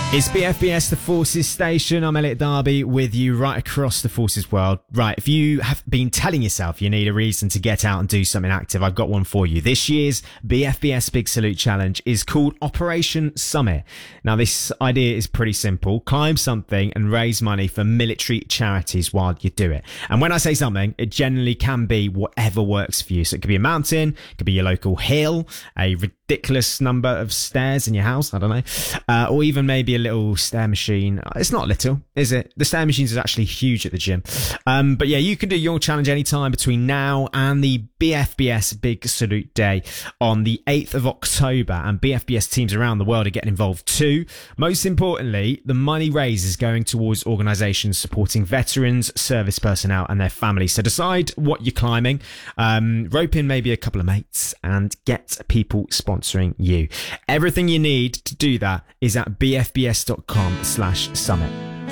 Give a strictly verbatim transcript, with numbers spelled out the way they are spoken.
It's B F B S, the Forces Station. I'm Elliot Darby with you right across the Forces world. Right, if you have been telling yourself you need a reason to get out and do something active, I've got one for you. This year's B F B S Big Salute Challenge is called Operation Summit. Now, this idea is pretty simple. Climb something and raise money for military charities while you do it. And when I say something, it generally can be whatever works for you. So it could be a mountain, it could be your local hill, a ridiculous number of stairs in your house, I don't know, uh, or even maybe a little stair machine. It's not little, is it? The stair machines are actually huge at the gym. Um, but yeah, you can do your challenge anytime between now and the B F B S Big Salute Day on the eighth of October, and B F B S teams around the world are getting involved too. Most importantly, the money raised is going towards organisations supporting veterans, service personnel and their families. So decide what you're climbing, um, rope in maybe a couple of mates and get people sponsoring you. Everything you need to do that is at bfbs.com slash summit.